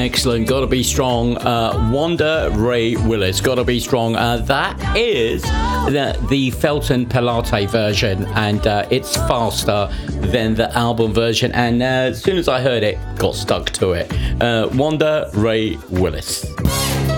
Excellent. Gotta Be Strong. Wanda Ray Willis. Gotta Be Strong. That is the Felton Pelate version, and it's faster than the album version. And as soon as I heard it, got stuck to it. Wanda Ray Willis.